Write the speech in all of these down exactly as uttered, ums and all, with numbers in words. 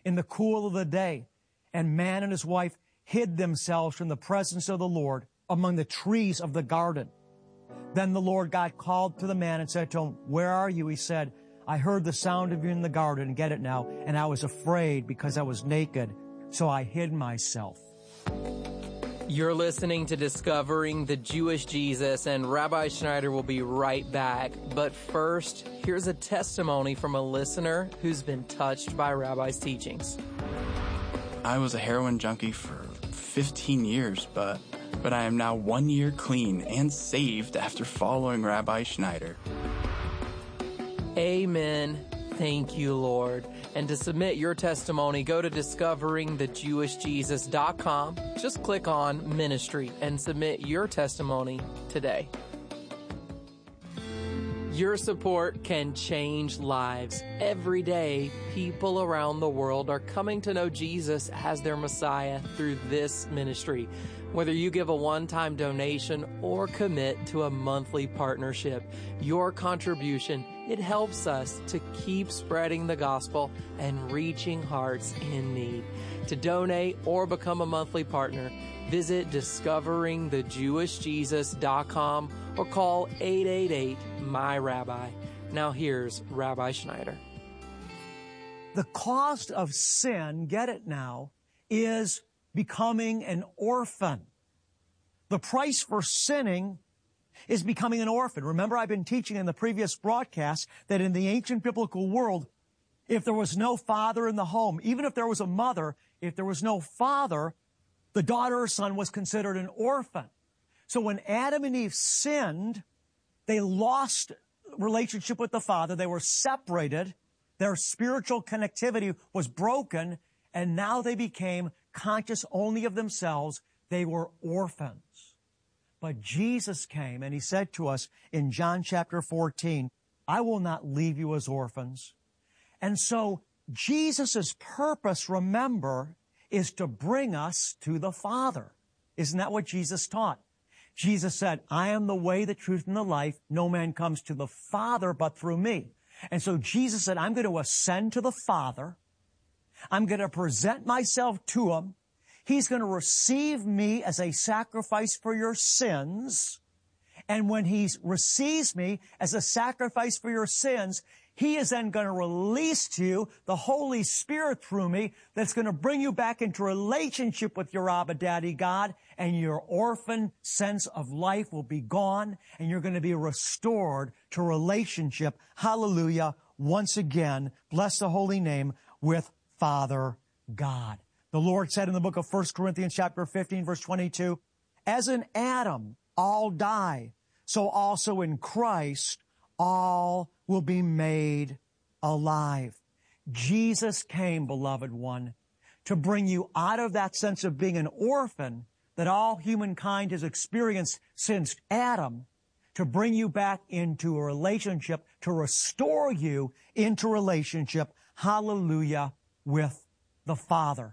in the cool of the day. And man and his wife hid themselves from the presence of the Lord among the trees of the garden. Then the Lord God called to the man and said to him, "Where are you?" He said, "I heard the sound of you in the garden," get it now, "and I was afraid because I was naked, so I hid myself." You're listening to Discovering the Jewish Jesus, and Rabbi Schneider will be right back. But first, here's a testimony from a listener who's been touched by Rabbi's teachings. I was a heroin junkie for fifteen years, but but I am now one year clean and saved after following Rabbi Schneider. Amen. Thank you, Lord. And to submit your testimony, go to discovering the jewish jesus dot com. Just click on Ministry and submit your testimony today. Your support can change lives. Every day, people around the world are coming to know Jesus as their Messiah through this ministry. Whether you give a one-time donation or commit to a monthly partnership, your contribution, it helps us to keep spreading the gospel and reaching hearts in need. To donate or become a monthly partner, visit discovering the jewish jesus dot com or call eight eight eight, M Y Rabbi. Now here's Rabbi Schneider. The cost of sin, get it now, is becoming an orphan. The price for sinning is becoming an orphan. Remember, I've been teaching in the previous broadcast that in the ancient biblical world, if there was no father in the home, even if there was a mother, if there was no father, the daughter or son was considered an orphan. So when Adam and Eve sinned, they lost relationship with the father. They were separated. Their spiritual connectivity was broken, and now they became conscious only of themselves. They were orphans. But Jesus came and he said to us in John chapter fourteen, "I will not leave you as orphans." And so Jesus' purpose, remember, is to bring us to the Father. Isn't that what Jesus taught? Jesus said, "I am the way, the truth, and the life. No man comes to the Father but through me." And so Jesus said, "I'm going to ascend to the Father. I'm going to present myself to him. He's going to receive me as a sacrifice for your sins. And when he receives me as a sacrifice for your sins, he is then going to release to you the Holy Spirit through me that's going to bring you back into relationship with your Abba Daddy God, and your orphan sense of life will be gone, and you're going to be restored to relationship, hallelujah, once again, bless the holy name, with Father God. The Lord said in the book of First Corinthians chapter fifteen, verse twenty-two, "As in Adam all die, so also in Christ all will be made alive." Jesus came, beloved one, to bring you out of that sense of being an orphan that all humankind has experienced since Adam, to bring you back into a relationship, to restore you into relationship, hallelujah, with the Father.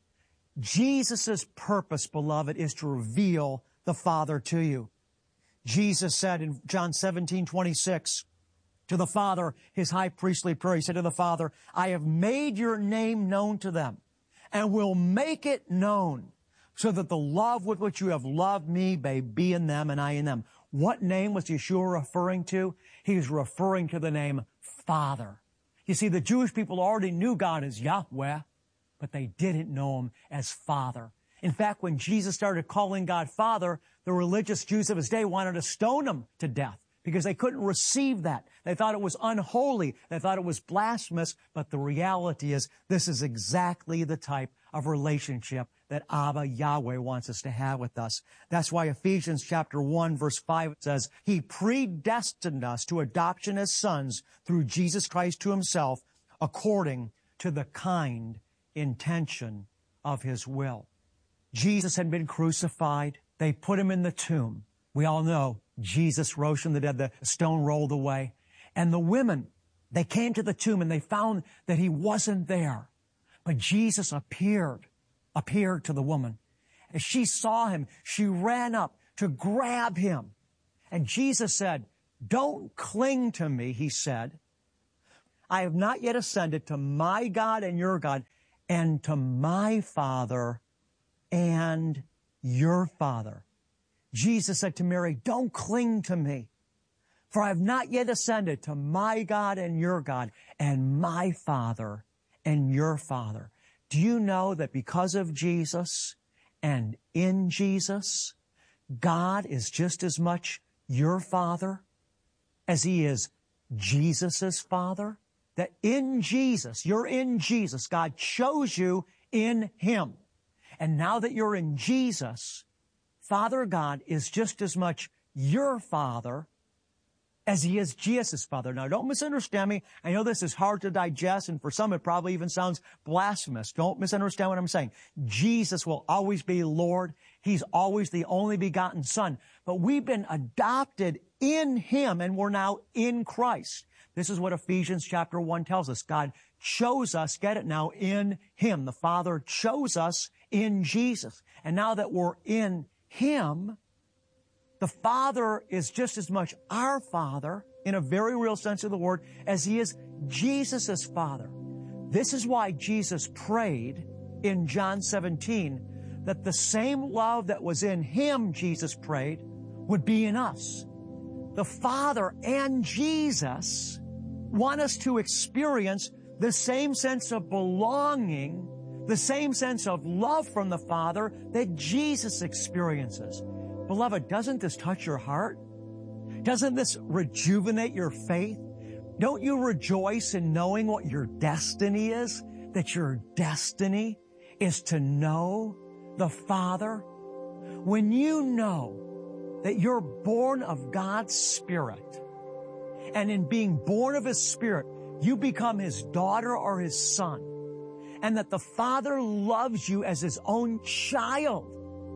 Jesus' purpose, beloved, is to reveal the Father to you. Jesus said in John seventeen twenty-six, to the Father, his high priestly prayer, he said to the Father, "I have made your name known to them and will make it known so that the love with which you have loved me may be in them and I in them." What name was Yeshua referring to? He was referring to the name Father. You see, the Jewish people already knew God as Yahweh, but they didn't know him as Father. In fact, when Jesus started calling God Father, the religious Jews of his day wanted to stone him to death because they couldn't receive that. They thought it was unholy. They thought it was blasphemous. But the reality is this is exactly the type of relationship that Abba Yahweh wants us to have with us. That's why Ephesians chapter one, verse five says, "He predestined us to adoption as sons through Jesus Christ to himself, according to the kind intention of his will." Jesus had been crucified. They put him in the tomb. We all know Jesus rose from the dead. The stone rolled away. And the women, they came to the tomb and they found that he wasn't there. But Jesus appeared, appeared to the woman. As she saw him, she ran up to grab him. And Jesus said, "Don't cling to me," he said. "I have not yet ascended to my God and your God, and to my Father and your Father. Jesus said to Mary, don't cling to me, for I have not yet ascended to my God and your God and my Father and your Father. Do you know that because of Jesus and in Jesus, God is just as much your Father as He is Jesus' Father? That in Jesus, you're in Jesus. God chose you in Him. And now that you're in Jesus, Father God is just as much your Father as He is Jesus' Father. Now, don't misunderstand me. I know this is hard to digest, and for some it probably even sounds blasphemous. Don't misunderstand what I'm saying. Jesus will always be Lord. He's always the only begotten Son. But we've been adopted in Him, and we're now in Christ. This is what Ephesians chapter one tells us. God chose us, get it now, in Him. The Father chose us in Jesus. And now that we're in Him, the Father is just as much our Father, in a very real sense of the word, as He is Jesus' Father. This is why Jesus prayed in John seventeen that the same love that was in Him, Jesus prayed, would be in us. The Father and Jesus want us to experience the same sense of belonging, the same sense of love from the Father that Jesus experiences. Beloved, doesn't this touch your heart? Doesn't this rejuvenate your faith? Don't you rejoice in knowing what your destiny is? That your destiny is to know the Father? When you know that you're born of God's Spirit, and in being born of His Spirit, you become His daughter or His son, and that the Father loves you as His own child.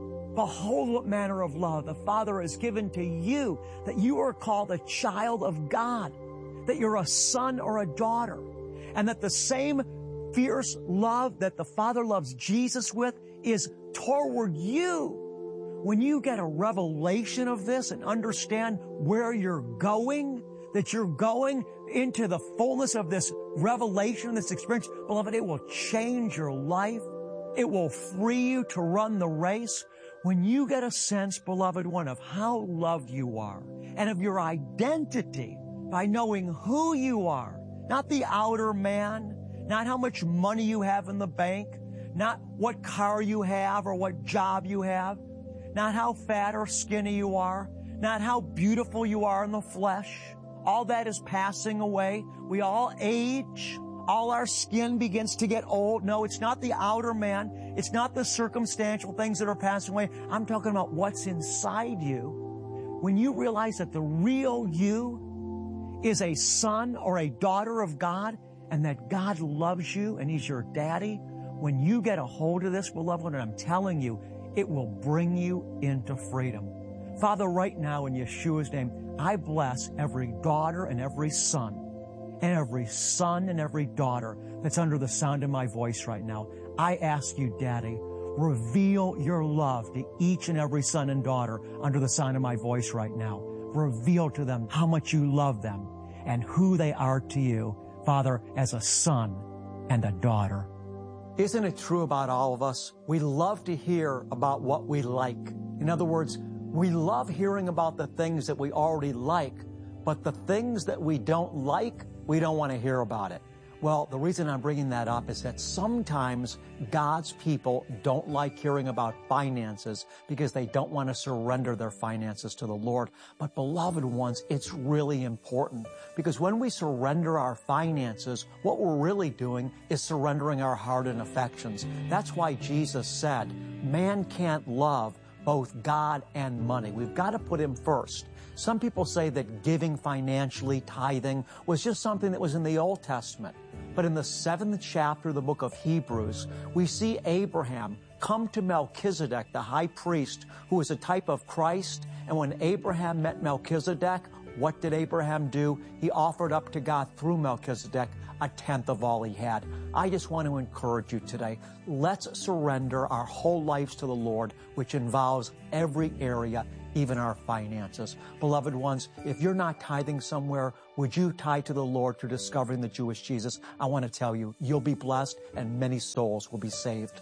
Behold what manner of love the Father has given to you, that you are called a child of God, that you're a son or a daughter, and that the same fierce love that the Father loves Jesus with is toward you. When you get a revelation of this and understand where you're going, that you're going into the fullness of this revelation, this experience, beloved, it will change your life. It will free you to run the race. When you get a sense, beloved one, of how loved you are and of your identity by knowing who you are, not the outer man, not how much money you have in the bank, not what car you have or what job you have, not how fat or skinny you are, not how beautiful you are in the flesh. All that is passing away. We all age. All our skin begins to get old. No, it's not the outer man. It's not the circumstantial things that are passing away. I'm talking about what's inside you. When you realize that the real you is a son or a daughter of God, and that God loves you and He's your daddy, when you get a hold of this, beloved one, and I'm telling you, it will bring you into freedom. Father, right now in Yeshua's name, I bless every daughter and every son, and every son and every daughter that's under the sound of my voice right now. I ask you, Daddy, reveal your love to each and every son and daughter under the sound of my voice right now. Reveal to them how much you love them and who they are to you, Father, as a son and a daughter. Isn't it true about all of us? We love to hear about what we like. In other words, we love hearing about the things that we already like, but the things that we don't like, we don't want to hear about it. Well, the reason I'm bringing that up is that sometimes God's people don't like hearing about finances because they don't want to surrender their finances to the Lord. But beloved ones, it's really important, because when we surrender our finances, what we're really doing is surrendering our heart and affections. That's why Jesus said, man can't love both God and money. We've got to put Him first. Some people say that giving financially, tithing, was just something that was in the Old Testament. But in the seventh chapter of the book of Hebrews, we see Abraham come to Melchizedek, the high priest, who is a type of Christ. And when Abraham met Melchizedek, what did Abraham do? He offered up to God through Melchizedek a tenth of all he had. I just want to encourage you today. Let's surrender our whole lives to the Lord, which involves every area, even our finances. Beloved ones, if you're not tithing somewhere, would you tithe to the Lord through discovering the Jewish Jesus? I want to tell you, you'll be blessed and many souls will be saved.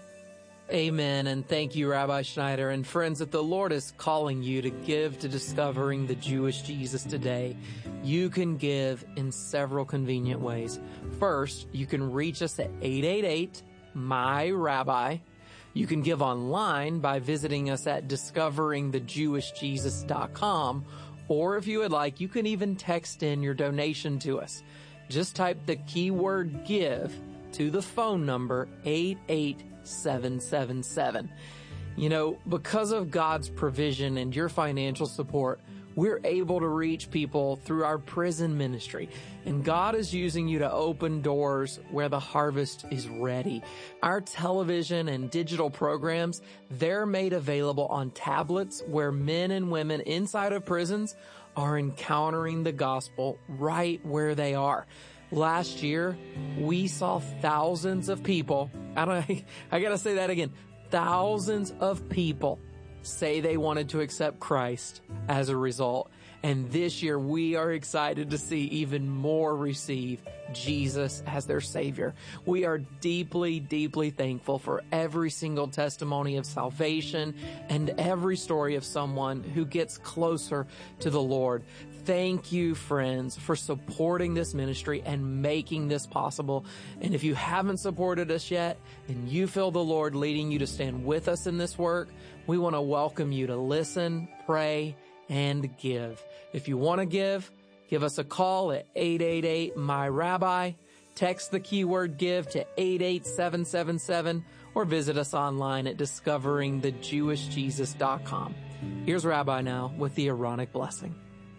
Amen, and thank you, Rabbi Schneider. And friends, if the Lord is calling you to give to discovering the Jewish Jesus today, you can give in several convenient ways. First, you can reach us at eight eight eight, M Y Rabbi. You can give online by visiting us at discovering the jewish jesus dot com, or if you would like, you can even text in your donation to us. Just type the keyword give to the phone number eight eight seven seven seven. You know, because of God's provision and your financial support, we're able to reach people through our prison ministry. And God is using you to open doors where the harvest is ready. Our television and digital programs, they're made available on tablets where men and women inside of prisons are encountering the gospel right where they are. Last year, we saw thousands of people, I don't, I gotta say that again, thousands of people say they wanted to accept Christ as a result. And this year, we are excited to see even more receive Jesus as their Savior. We are deeply, deeply thankful for every single testimony of salvation and every story of someone who gets closer to the Lord. Thank you, friends, for supporting this ministry and making this possible. And if you haven't supported us yet and you feel the Lord leading you to stand with us in this work, we want to welcome you to listen, pray, and give. If you want to give, give us a call at eight eight eight, M Y Rabbi. Text the keyword give to eight eight seven seven seven or visit us online at discovering the jewish jesus dot com. Here's Rabbi now with the Aaronic blessing.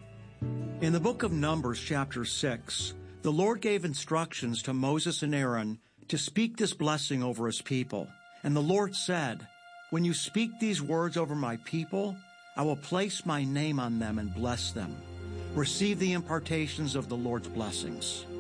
In the book of Numbers, chapter six, the Lord gave instructions to Moses and Aaron to speak this blessing over his people. And the Lord said, "When you speak these words over my people, I will place my name on them and bless them. Receive the impartations of the Lord's blessings.